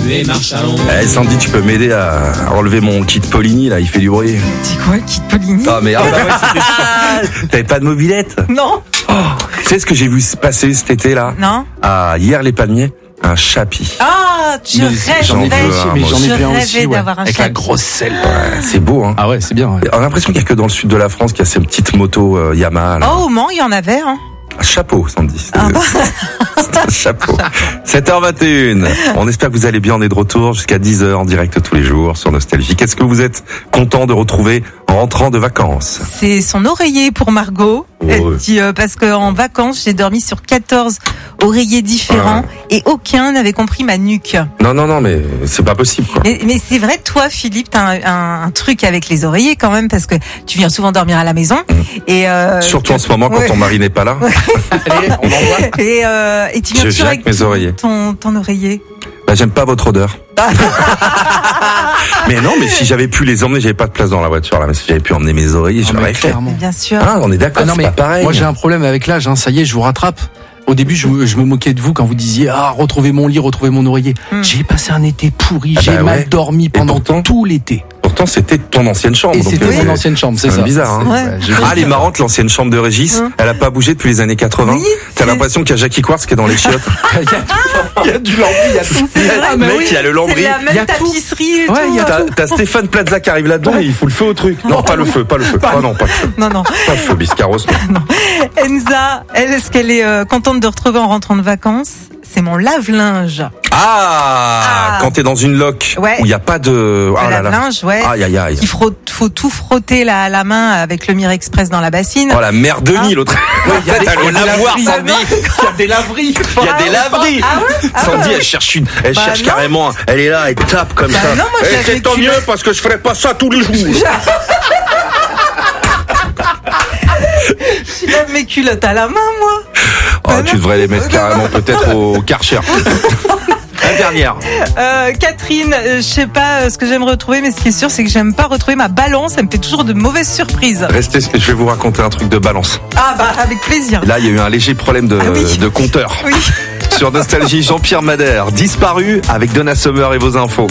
et marche à l'ombre. Sandy, tu peux m'aider à enlever mon kit Poligny, là, il fait du bruit. Dis quoi, Kit Poligny? Ah, mais c'était ça. T'avais pas de mobilette? Non. Tu sais ce que j'ai vu se passer cet été, là? Non. Hier, les palmiers, un chapi. Ah, J'en ai vu un aussi, ouais. d'avoir un Avec chat. la grosse selle. Ouais, c'est beau, hein. Ah ouais, c'est bien. Ouais. On a l'impression qu'il y a que dans le sud de la France qu'il y a ces petites motos Yamaha, là. Oh, au Mans, il y en avait, hein. Chapeau, Sandy. Ah bah. Chapeau. 7h21. On espère que vous allez bien. On est de retour jusqu'à 10h en direct tous les jours sur Nostalgie. Qu'est-ce que vous êtes content de retrouver en rentrant de vacances? C'est son oreiller pour Margot. Elle dit, parce qu'en vacances, j'ai dormi sur 14 oreillers différents et aucun n'avait compris ma nuque. Non, mais c'est pas possible, quoi. Mais c'est vrai, toi, Philippe, t'as un truc avec les oreillers quand même, parce que tu viens souvent dormir à la maison. Et surtout en ce moment, quand ton mari n'est pas là. Allez, on envoie. Et tu viens Je toujours jacque avec mes oreillers. ton oreiller. Bah, j'aime pas votre odeur. Mais non, mais si j'avais pu les emmener, j'avais pas de place dans la voiture, là. Mais si j'avais pu emmener mes oreillers, je l'aurais fait. Bien sûr. Ah, on est d'accord, c'est pas pareil. Moi, j'ai un problème avec l'âge, hein. Ça y est, je vous rattrape. Au début, je me moquais de vous quand vous disiez retrouvez mon lit, retrouvez mon oreiller. J'ai passé un été pourri, j'ai mal dormi pendant tout l'été. Pourtant, c'était ton ancienne chambre. Et c'était mon ancienne chambre, c'est ça. Bizarre, hein. Ouais. Elle est marrante, l'ancienne chambre de Régis. Elle a pas bougé depuis les années 80. Oui, T'as l'impression qu'il y a Jackie Quartz qui est dans les chiottes. Il y a du lambris, il y a tout. Le mec, il y a le lambris. C'est la Il y même a tout. tapisserie et Ouais, tout. t'as Stéphane Plaza qui arrive là-dedans et il fout le feu au truc. Non, pas le feu. Ah non, pas le feu. Non. Pas le feu, Biscarros. Enza, elle, est-ce qu'elle est contente de retrouver en rentrant de vacances? C'est mon lave-linge. Quand t'es dans une loque où il n'y a pas de... Le lave-linge, ouais. Aïe. Il faut tout frotter la main avec le Mire Express dans la bassine. Oh la mère de Denis, l'autre. Il y a T'as le lavoir, Sandy. Il y a des laveries. Il y a des laveries. Sandy, elle cherche cherche carrément. Elle est là, elle tape comme ça. Non, moi, c'est tant mieux parce que je ferais pas ça tous les jours. Je lave mes culottes à la main, moi. Tu devrais les mettre carrément peut-être au Karcher. La dernière. Catherine, je sais pas ce que j'aime retrouver, mais ce qui est sûr, c'est que j'aime pas retrouver ma balance. Elle me fait toujours de mauvaises surprises. Restez, je vais vous raconter un truc de balance. Avec plaisir. Là, il y a eu un léger problème de compteur. Oui. Sur Nostalgie, Jean-Pierre Madère, disparu avec Donna Summer et vos infos.